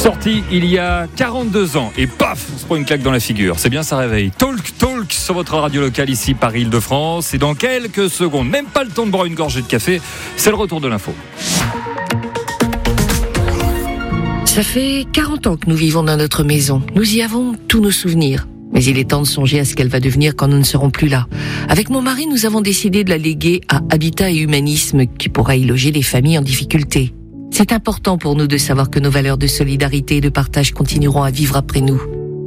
Sorti il y a 42 ans et paf, on se prend une claque dans la figure. C'est bien, ça réveille. Talk sur votre radio locale ici, Paris-Île-de-France. Et dans quelques secondes, même pas le temps de boire une gorgée de café, c'est le retour de l'info. Ça fait 40 ans que nous vivons dans notre maison. Nous y avons tous nos souvenirs. Mais il est temps de songer à ce qu'elle va devenir quand nous ne serons plus là. Avec mon mari, nous avons décidé de la léguer à Habitat et Humanisme, qui pourra y loger les familles en difficulté. C'est important pour nous de savoir que nos valeurs de solidarité et de partage continueront à vivre après nous.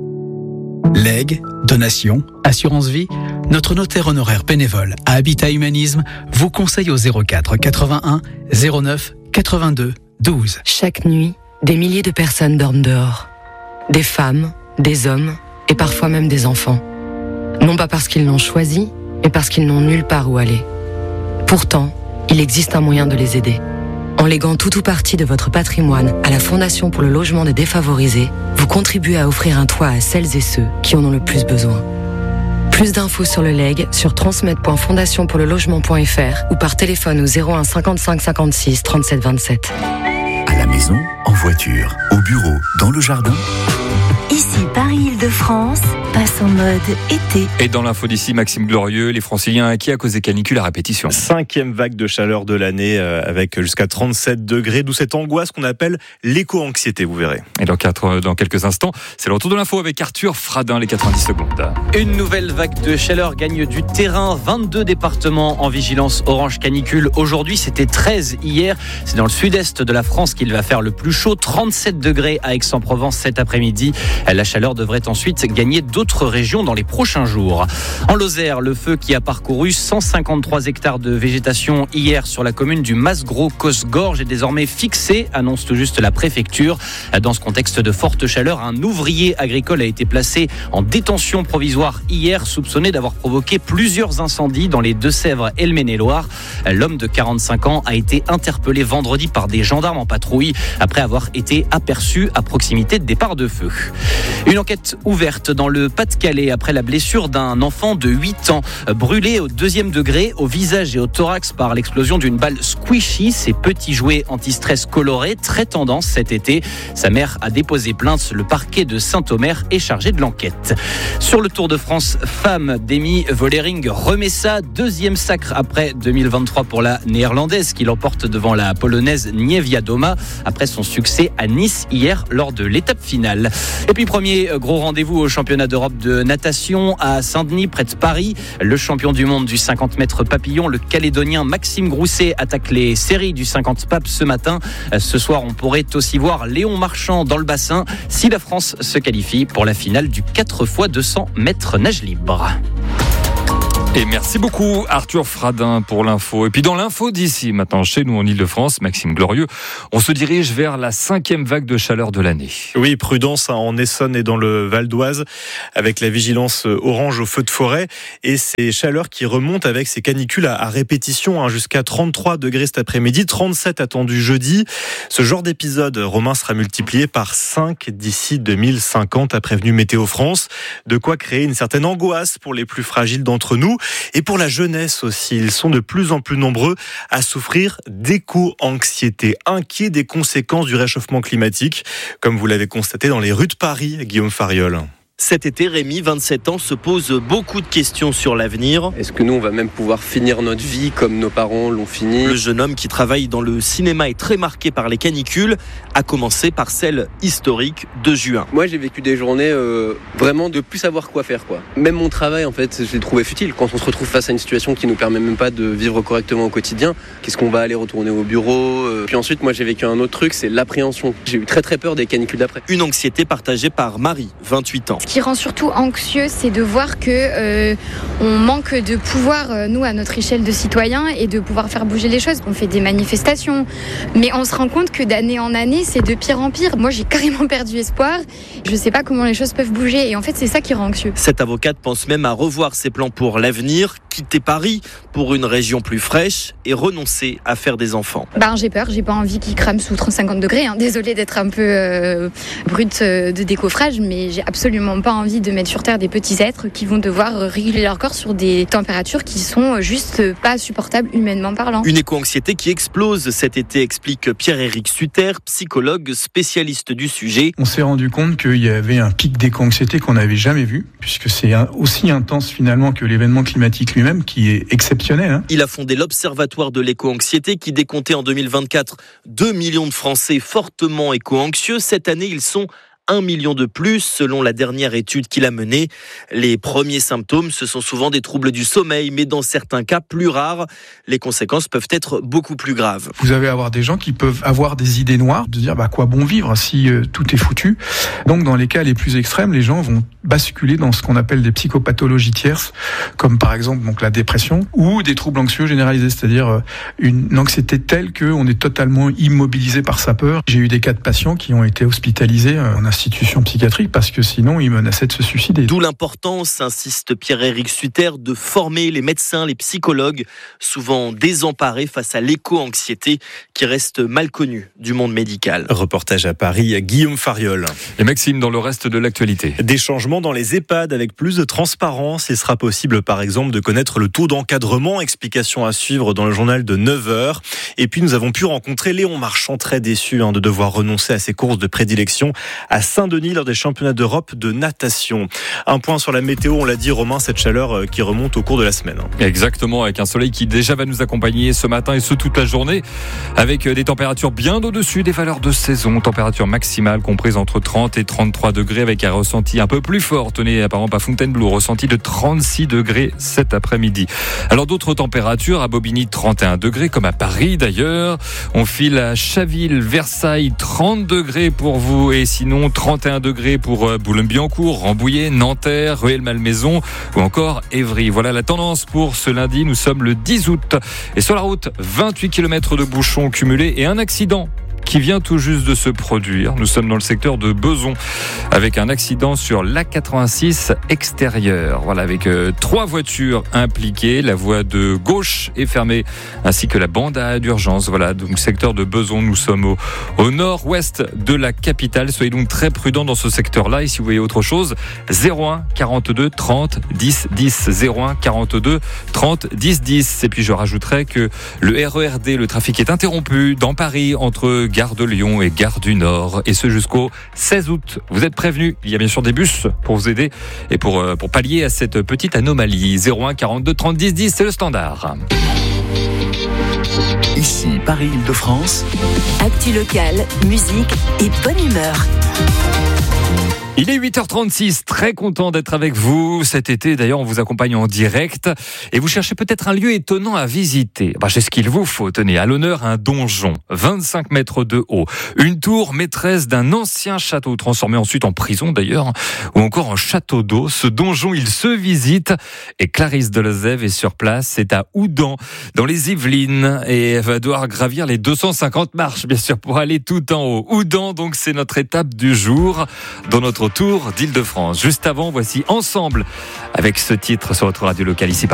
Legs, donations, assurance vie, notre notaire honoraire bénévole à Habitat Humanisme vous conseille au 04 81 09 82 12. Chaque nuit, des milliers de personnes dorment dehors. Des femmes, des hommes et parfois même des enfants. Non pas parce qu'ils l'ont choisi, mais parce qu'ils n'ont nulle part où aller. Pourtant, il existe un moyen de les aider. En léguant tout ou partie de votre patrimoine à la Fondation pour le logement des défavorisés, vous contribuez à offrir un toit à celles et ceux qui en ont le plus besoin. Plus d'infos sur le legs sur transmet.fondationpourlelogement.fr ou par téléphone au 01 55 56 37 27. À la maison, en voiture, au bureau, dans le jardin. Ici Paris-Île-de-France passe en mode été. Et dans l'info d'ici, Maxime Glorieux, les Franciliens inquiets à cause des canicules à répétition. 5e vague de chaleur de l'année avec jusqu'à 37 degrés, d'où cette angoisse qu'on appelle l'éco-anxiété, vous verrez. Et dans quelques instants, c'est le retour de l'info avec Arthur Fradin, les 90 secondes. Une nouvelle vague de chaleur gagne du terrain. 22 départements en vigilance orange canicule. Aujourd'hui, c'était 13 hier. C'est dans le sud-est de la France qu'il va faire le plus chaud. 37 degrés à Aix-en-Provence cet après-midi. La chaleur devrait ensuite gagner d'autres régions dans les prochains jours. En Lozère, le feu qui a parcouru 153 hectares de végétation hier sur la commune du Masgros-Cosgorge est désormais fixé, annonce tout juste la préfecture. Dans ce contexte de forte chaleur, un ouvrier agricole a été placé en détention provisoire hier, soupçonné d'avoir provoqué plusieurs incendies dans les Deux-Sèvres et le Maine-et-Loire. L'homme de 45 ans a été interpellé vendredi par des gendarmes en patrouille après avoir été aperçu à proximité de départ de feu. Une enquête ouverte dans le Pas-de-Calais après la blessure d'un enfant de 8 ans brûlé au 2e degré au visage et au thorax par l'explosion d'une balle squishy, ces petits jouets anti-stress colorés très tendance cet été. Sa mère a déposé plainte. Le parquet de Saint-Omer est chargé de l'enquête. Sur le Tour de France femme, Demi Vollering remet ça, 2e sacre après 2023 pour la néerlandaise qui l'emporte devant la polonaise Niewiadoma après son succès à Nice hier lors de l'étape finale. Et puis premier gros rendez-vous au championnat d'Europe de natation à Saint-Denis près de Paris. Le champion du monde du 50 mètres papillon, le Calédonien Maxime Grousset attaque les séries du 50 papes ce matin. Ce soir, on pourrait aussi voir Léon Marchand dans le bassin si la France se qualifie pour la finale du 4x200 mètres nage libre. Et merci beaucoup Arthur Fradin pour l'info. Et puis dans l'info d'ici, maintenant chez nous en Ile-de-France, Maxime Glorieux, on se dirige vers la 5e vague de chaleur de l'année. Oui, prudence en Essonne et dans le Val d'Oise avec la vigilance orange au feu de forêt et ces chaleurs qui remontent avec ces canicules à répétition jusqu'à 33 degrés cet après-midi, 37 attendus jeudi. Ce genre d'épisode, Romain, sera multiplié par 5 d'ici 2050, a prévenu Météo France. De quoi créer une certaine angoisse pour les plus fragiles d'entre nous. Et pour la jeunesse aussi, ils sont de plus en plus nombreux à souffrir d'éco-anxiété, inquiets des conséquences du réchauffement climatique, comme vous l'avez constaté dans les rues de Paris, Guillaume Fariol. Cet été, Rémi, 27 ans, se pose beaucoup de questions sur l'avenir. Est-ce que nous, on va même pouvoir finir notre vie comme nos parents l'ont fini ? Le jeune homme qui travaille dans le cinéma est très marqué par les canicules, à commencer par celle historique de juin. Moi, j'ai vécu des journées vraiment de plus savoir quoi faire, quoi. Même mon travail, en fait, je l'ai trouvé futile. Quand on se retrouve face à une situation qui nous permet même pas de vivre correctement au quotidien, qu'est-ce qu'on va aller retourner au bureau ? Puis ensuite, moi, j'ai vécu un autre truc, c'est l'appréhension. J'ai eu très très peur des canicules d'après. Une anxiété partagée par Marie, 28 ans. Ce qui rend surtout anxieux, c'est de voir que on manque de pouvoir, nous, à notre échelle de citoyens, et de pouvoir faire bouger les choses. On fait des manifestations, mais on se rend compte que d'année en année, c'est de pire en pire. Moi, j'ai carrément perdu espoir. Je sais pas comment les choses peuvent bouger, et en fait, c'est ça qui rend anxieux. Cette avocate pense même à revoir ses plans pour l'avenir, quitter Paris pour une région plus fraîche et renoncer à faire des enfants. J'ai peur, j'ai pas envie qu'ils crament sous 50 degrés. Désolée d'être un peu brute de décoffrage, mais j'ai absolument pas envie de mettre sur terre des petits êtres qui vont devoir réguler leur corps sur des températures qui sont juste pas supportables humainement parlant. Une éco-anxiété qui explose cet été, explique Pierre-Éric Sutter, psychologue spécialiste du sujet. On s'est rendu compte qu'il y avait un pic d'éco-anxiété qu'on n'avait jamais vu, puisque c'est aussi intense finalement que l'événement climatique lui-même, qui est exceptionnel. Il a fondé l'Observatoire de l'éco-anxiété qui décomptait en 2024 2 millions de Français fortement éco-anxieux. Cette année, ils sont 1 million de plus, selon la dernière étude qu'il a menée. Les premiers symptômes, ce sont souvent des troubles du sommeil, mais dans certains cas plus rares, les conséquences peuvent être beaucoup plus graves. Vous allez avoir des gens qui peuvent avoir des idées noires, de dire quoi bon vivre si tout est foutu. Donc dans les cas les plus extrêmes, les gens vont basculer dans ce qu'on appelle des psychopathologies tierces, comme par exemple la dépression ou des troubles anxieux généralisés, c'est-à-dire une anxiété telle qu'on est totalement immobilisé par sa peur. J'ai eu des cas de patients qui ont été hospitalisés en institution psychiatrique parce que sinon ils menaçaient de se suicider. D'où l'importance, insiste Pierre-Éric Sutter, de former les médecins, les psychologues, souvent désemparés face à l'éco-anxiété qui reste mal connue du monde médical. Reportage à Paris, Guillaume Fariol. Et Maxime, dans le reste de l'actualité. Des changements dans les EHPAD avec plus de transparence. Il sera possible par exemple de connaître le taux d'encadrement. Explication à suivre dans le journal de 9h. Et puis nous avons pu rencontrer Léon Marchand, très déçu de devoir renoncer à ses courses de prédilection à Saint-Denis lors des championnats d'Europe de natation. Un point sur la météo, on l'a dit Romain, cette chaleur qui remonte au cours de la semaine. Exactement, avec un soleil qui déjà va nous accompagner ce matin et ce toute la journée, avec des températures bien au-dessus des valeurs de saison, température maximale comprise entre 30 et 33 degrés avec un ressenti un peu plus fort. Tenez, par exemple à Fontainebleau, ressenti de 36 degrés cet après-midi. Alors d'autres températures, à Bobigny 31 degrés, comme à Paris d'ailleurs. On file à Chaville, Versailles, 30 degrés pour vous et sinon 31 degrés pour Boulogne-Billancourt, Rambouillet, Nanterre, Rueil-Malmaison ou encore Évry. Voilà la tendance pour ce lundi. Nous sommes le 10 août. Et sur la route, 28 km de bouchons cumulés et un accident qui vient tout juste de se produire. Nous sommes dans le secteur de Beson avec un accident sur l'A86 extérieur. Voilà, avec 3 voitures impliquées. La voie de gauche est fermée ainsi que la bande à d'urgence. Voilà, donc secteur de Beson. Nous sommes au nord-ouest de la capitale. Soyez donc très prudents dans ce secteur-là. Et si vous voyez autre chose, 01 42 30 10 10. 01 42 30 10 10. Et puis je rajouterai que le RERD, le trafic est interrompu dans Paris entre Gare de Lyon et Gare du Nord, et ce jusqu'au 16 août. Vous êtes prévenus, il y a bien sûr des bus pour vous aider et pour pallier à cette petite anomalie. 01 42 30 10 10, c'est le standard. Ici Paris-Île-de-France. Actu locale, musique et bonne humeur. Il est 8h36, très content d'être avec vous cet été. D'ailleurs, on vous accompagne en direct et vous cherchez peut-être un lieu étonnant à visiter. C'est ce qu'il vous faut. Tenez, à l'honneur, un donjon, 25 mètres de haut, une tour maîtresse d'un ancien château, transformé ensuite en prison d'ailleurs, ou encore en château d'eau. Ce donjon, il se visite et Clarisse Delezève est sur place. C'est à Houdan, dans les Yvelines, et elle va devoir gravir les 250 marches, bien sûr, pour aller tout en haut. Houdan, donc, c'est notre étape du jour dans notre tour d'Île-de-France. Juste avant, voici Ensemble avec ce titre sur votre radio locale ici.